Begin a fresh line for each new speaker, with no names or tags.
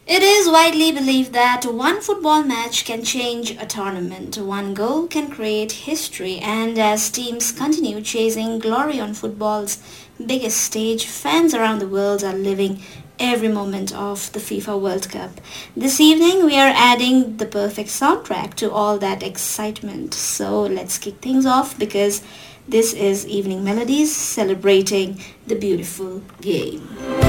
It is widely believed that one football match can change a tournament, one goal can create history, and as teams continue chasing glory on football's biggest stage, fans around the world are living every moment of the FIFA World Cup. This evening, we are adding the perfect soundtrack to all that excitement. So let's kick things off because this is Evening Melodies celebrating the beautiful game.